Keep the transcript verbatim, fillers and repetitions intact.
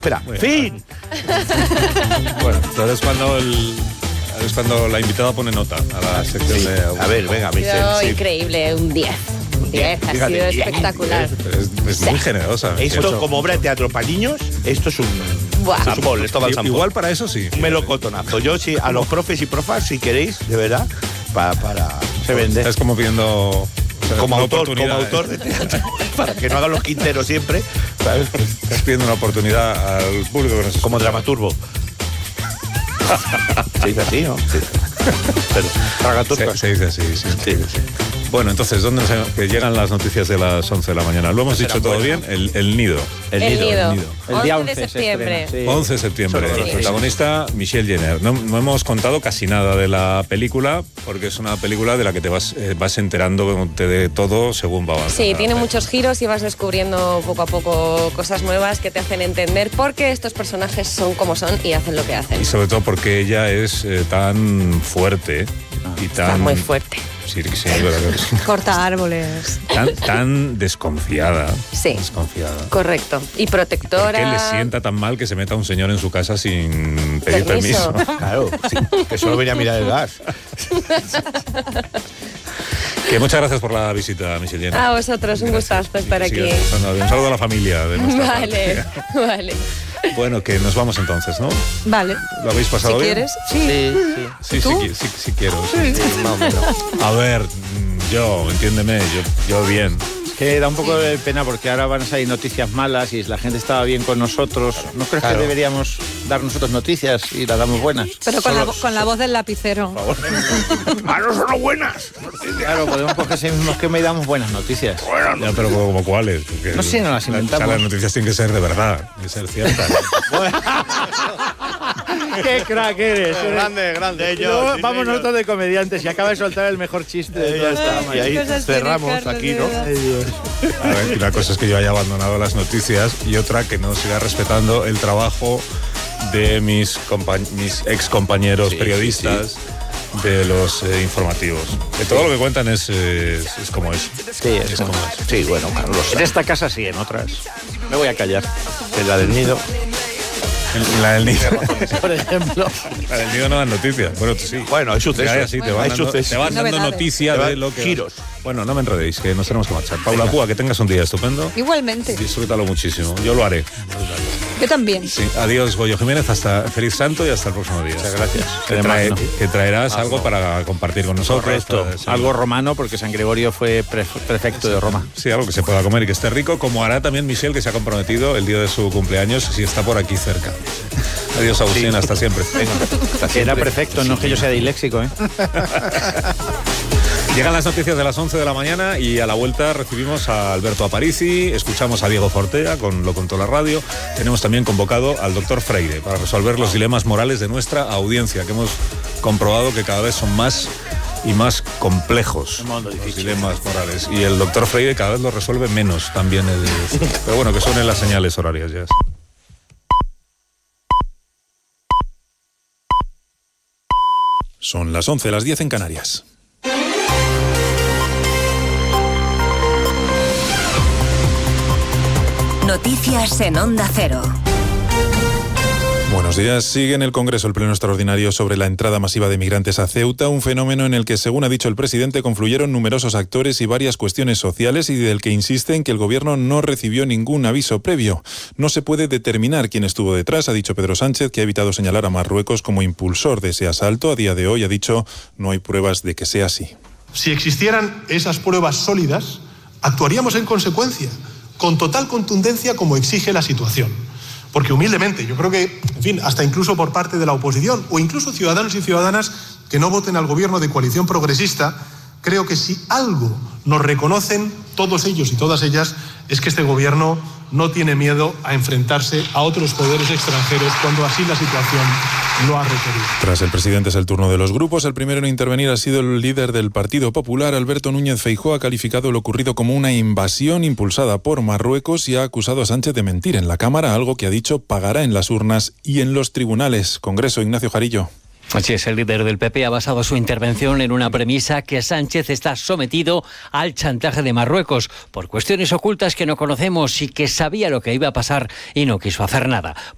Espera, fin. Bueno, entonces cuando el... es cuando la invitada pone nota a la sección sí. de... A ver, venga, Michelle. Sí. Sí. Increíble, un diez. Un diez, ha Fíjate, sido diez, espectacular. Es, es muy generosa. Esto, Eso. como obra de teatro para niños, esto es un... Buah. Esto es un bol, esto va al zampón. Igual para eso sí. Un melocotonazo. Yo sí, a los profes y profas, si queréis, de verdad, para... para se vende. Es como pidiendo... o sea, Como una autor, como oportunidad, autor ¿eh? de teatro, para que no hagan los quinteros siempre, ¿sabes? Estás pidiendo una oportunidad al público que nos Como dramaturgo. Se dice así, ¿no? Sí. Pero, dramaturgo. Se, se dice así, sí. Sí, sí. Bueno, entonces, ¿dónde nos, que llegan las noticias de las once de la mañana? Lo hemos Será dicho todo bueno. bien, el, el nido. El nido. El nido. El día once de once se septiembre. estrena, sí. once de septiembre. Solo Sí. Protagonista Michelle Jenner. No, no hemos contado casi nada de la película porque es una película de la que te vas, eh, vas enterando de todo según va avanzando. Sí, tiene la muchos giros y vas descubriendo poco a poco cosas nuevas que te hacen entender por qué estos personajes son como son y hacen lo que hacen. Y sobre todo porque ella es eh, tan fuerte y tan... Está muy fuerte. Sí, sí, es verdad que sí. Corta árboles. Tan, tan desconfiada. Sí. Desconfiada. Correcto. Y ¿Por protectora. qué le sienta tan mal que se meta un señor en su casa sin pedir Permiso. permiso? Claro, sí, que solo venía a mirar el gas. Que muchas gracias por la visita, Michelle Jenner. A vosotros, un gustazo estar Y que aquí. sigas pasando bien. Un saludo a la familia de nuestra Vale, parte. vale. Bueno, que nos vamos entonces, ¿no? Vale. ¿Lo habéis pasado Si bien? quieres, sí. Sí, sí. Sí, sí, ¿Tú? qui- sí, sí quiero. sí. Sí, más o menos. A ver, mm, yo, entiéndeme, yo, yo bien. Que da un poco de pena porque ahora van a salir noticias malas y la gente estaba bien con nosotros. ¿No crees Claro. que deberíamos dar nosotros noticias y las damos buenas? Pero con, Solo- la, con la voz del lapicero. ¡Ah, no son buenas! Claro, podemos coger ese mismo esquema y damos buenas noticias. Ya, pero como cuáles. Porque No sé, no las la- inventamos. o sea, las noticias tienen que ser de verdad, tienen que ser ciertas. ¡Qué crack eres! Grande, grande. Y luego vamos nosotros de comediantes y acaba de soltar el mejor chiste de Ya toda está. esta Y ahí Qué cosas cerramos tiene Carlos, aquí, de ¿no? verdad. A ver, una cosa es que yo haya abandonado las noticias y otra que no siga respetando el trabajo de mis, compa mis ex compañeros Sí, periodistas de los eh, informativos. Que todo lo que cuentan es, es, es como es. Sí, es Es como- como es. Sí, bueno, claro, lo En sé. esta casa sí, en otras. Me voy a callar. En la del nido. En La del nido. Por ejemplo. La del nido no dan noticias. Bueno, tú sí. Bueno, hay sucesos. Ya, ya, sí, te van Hay dando, sucesos. te van dando Novedades. noticia Te de van lo que... giros. Bueno, no me enredéis, que nos tenemos que marchar. Paula Cúa, que tengas un día estupendo. Igualmente. Disfrútalo muchísimo. Yo lo haré. Yo también. Sí. Adiós, Goyo Jiménez. Hasta feliz santo y hasta el próximo día. Muchas gracias. Que, Además, trae- no. que traerás algo para compartir con nosotros. Correcto. Para- sí. Algo romano porque San Gregorio fue pre- prefecto de Roma. Sí, algo que se pueda comer y que esté rico, como hará también Michelle, que se ha comprometido el día de su cumpleaños, si está por aquí cerca. Adiós, Agustín, Sí. hasta siempre. Era perfecto, no es que yo sea disléxico, ¿eh? Llegan las noticias de las once de la mañana y a la vuelta recibimos a Alberto Aparici, escuchamos a Diego Fortea, con Lo Contó la Radio. Tenemos también convocado al doctor Freire para resolver los dilemas morales de nuestra audiencia, que hemos comprobado que cada vez son más y más complejos los dilemas morales. Y el doctor Freire cada vez los resuelve menos también. he de decir. Pero bueno, que suenen las señales horarias ya. Son las once, las diez en Canarias. Noticias en Onda Cero. Buenos días. Sigue en el Congreso el pleno extraordinario sobre la entrada masiva de migrantes a Ceuta, un fenómeno en el que, según ha dicho el presidente, confluyeron numerosos actores y varias cuestiones sociales y del que insiste en que el gobierno no recibió ningún aviso previo. No se puede determinar quién estuvo detrás, ha dicho Pedro Sánchez, que ha evitado señalar a Marruecos como impulsor de ese asalto. A día de hoy ha dicho no hay pruebas de que sea así. Si existieran esas pruebas sólidas, actuaríamos en consecuencia, con total contundencia como exige la situación. Porque humildemente, yo creo que, en fin, hasta incluso por parte de la oposición, o incluso ciudadanos y ciudadanas que no voten al gobierno de coalición progresista, creo que si algo nos reconocen todos ellos y todas ellas, es que este gobierno no tiene miedo a enfrentarse a otros poderes extranjeros cuando así la situación lo ha requerido. Tras el presidente es el turno de los grupos. El primero en intervenir ha sido el líder del Partido Popular, Alberto Núñez Feijóo. Ha calificado lo ocurrido como una invasión impulsada por Marruecos y ha acusado a Sánchez de mentir en la Cámara, algo que ha dicho pagará en las urnas y en los tribunales. Congreso, Ignacio Jarillo. Así es, el líder del P P ha basado su intervención en una premisa que Sánchez está sometido al chantaje de Marruecos por cuestiones ocultas que no conocemos y que sabía lo que iba a pasar y no quiso hacer nada.